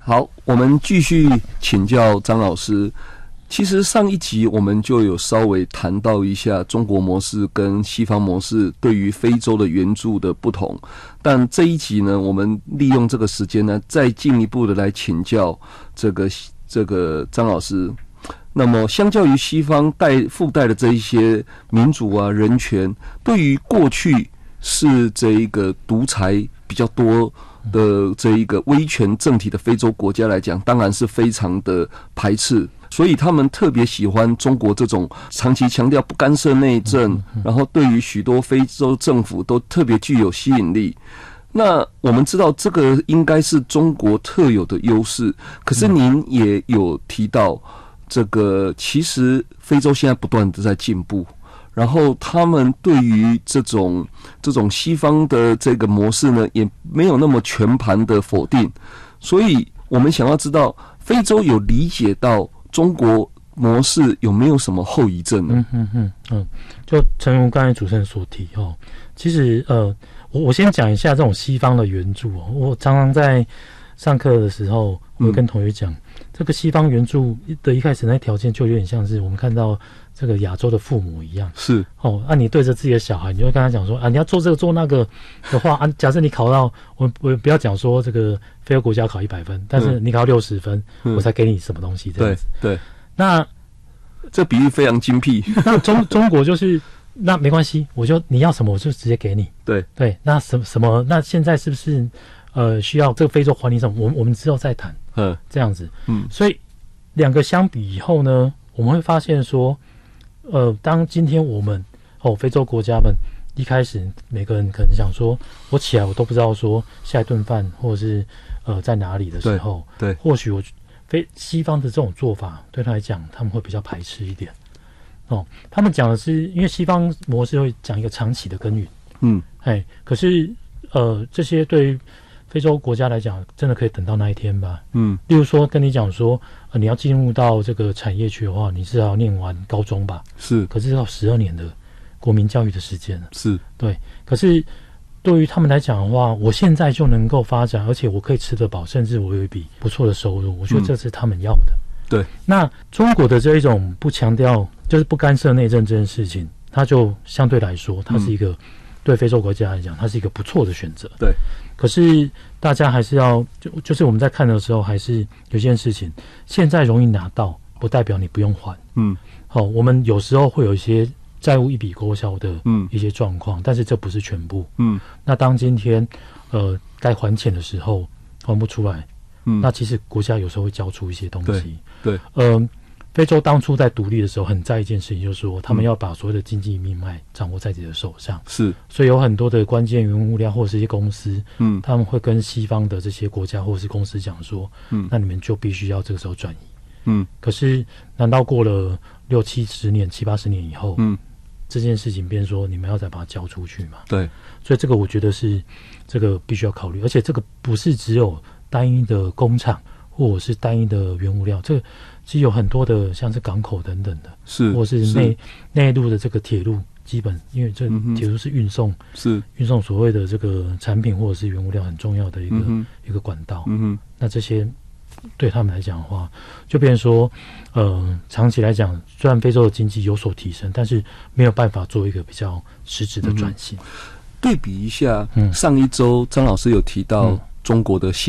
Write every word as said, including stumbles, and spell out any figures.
好，我们继续请教张老师。其实上一集我们就有稍微谈到一下中国模式跟西方模式对于非洲的援助的不同，但这一集呢，我们利用这个时间呢，再进一步的来请教这个这个张老师。那么，相较于西方带附带的这一些民主啊、人权，对于过去是这一个独裁比较多的这一个威权政体的非洲国家来讲，当然是非常的排斥。所以他们特别喜欢中国这种长期强调不干涉内政，然后对于许多非洲政府都特别具有吸引力。那我们知道这个应该是中国特有的优势，可是您也有提到，这个其实非洲现在不断的在进步，然后他们对于这种这种西方的这个模式呢，也没有那么全盘的否定。所以我们想要知道，非洲有理解到中国模式有没有什么后遗症呢？ 嗯嗯嗯嗯，就诚如刚才主持人所提哦，其实呃，我我先讲一下这种西方的援助哦。我常常在上课的时候，我会跟同学讲，嗯、这个西方援助的一开始那条件就有点像是我们看到这个亚洲的父母一样， 是哦。啊，你对着自己的小孩，你就会跟他讲说啊，你要做这个做那个的话啊，假设你考到我我不要讲说这个非洲国家考一百分，但是你考六十分、嗯，我才给你什么东西这样子。 对对， 那这比喻非常精辟。 那中中国就是那没关系，我就你要什么我就直接给你。 对对，那什什么？那现在是不是呃需要这个非洲还你什么？我们我们之后再谈。嗯，这样子。嗯，所以两个相比以后呢，我们会发现说，呃，当今天我们哦非洲国家们一开始每个人可能想说，我起来我都不知道说下一顿饭或者是呃在哪里的时候， 对，对或许我非西方的这种做法对他来讲，他们会比较排斥一点。哦，他们讲的是，因为西方模式会讲一个长期的耕耘，嗯，哎，可是呃，这些对于非洲国家来讲，真的可以等到那一天吧？嗯，例如说跟你讲说，呃，你要进入到这个产业去的话，你至少要念完高中吧？是，可是要十二年的国民教育的时间了，是对。可是对于他们来讲的话，我现在就能够发展，而且我可以吃得饱，甚至我有一笔不错的收入，我觉得这是他们要的。嗯对，那中国的这一种不强调就是不干涉内政这件事情，它就相对来说，它是一个、嗯、对非洲国家来讲，它是一个不错的选择。对，可是大家还是要就就是我们在看的时候，还是有件事情，现在容易拿到，不代表你不用还。嗯，好、哦，我们有时候会有一些债务一笔勾销的一些状况、嗯，但是这不是全部。嗯，那当今天呃该还钱的时候还不出来。嗯，那其实国家有时候会交出一些东西。对，对呃，非洲当初在独立的时候，很在意一件事情，就是说他们要把所有的经济命脉掌握在自己的手上。是，所以有很多的关键原物料或者是一些公司，嗯，他们会跟西方的这些国家或者是公司讲说，嗯，那你们就必须要这个时候转移。嗯，可是难道过了六七十年、七八十年以后，嗯，这件事情变成说你们要再把它交出去嘛？对，所以这个我觉得是这个必须要考虑，而且这个不是只有单一的工厂或者是单一的原物料，这个其实有很多的，像是港口等等的，是或是内内陆的这个铁路，基本因为这铁路是运送是运送所谓的这个产品或者是原物料很重要的一个、嗯、一个管道。嗯哼，那这些对他们来讲的话，就变成说，呃，长期来讲，虽然非洲的经济有所提升，但是没有办法做一个比较实质的转型。嗯、 对比一下，嗯，上一周张老师有提到中国的新